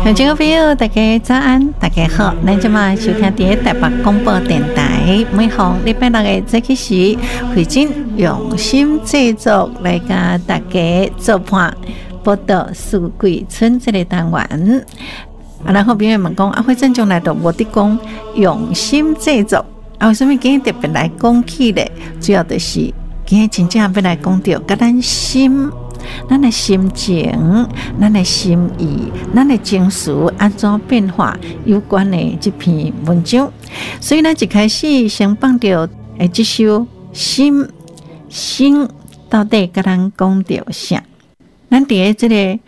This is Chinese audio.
听众朋友，大家早安，大家好，咱今晚收听伫台北广播电台，每逢礼拜六的早起时，慧真用心制作来甲大家做伴报道四季春这个单元。然后朋友们讲，慧真从来都无得讲用心制作，为什么今日特别来讲起咧？主要就是今日真正要来讲到甲咱心。咱的心情、咱的心意、咱的情绪安怎变化有关的这篇文章，所以咱一开始先放到这首心到底甲咱讲到啥？咱伫这个